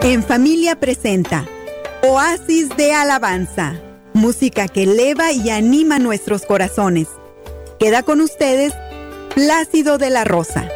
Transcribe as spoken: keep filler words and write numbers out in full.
En Familia presenta Oasis de Alabanza, música que eleva y anima nuestros corazones. Queda con ustedes Plácido de la Rosa.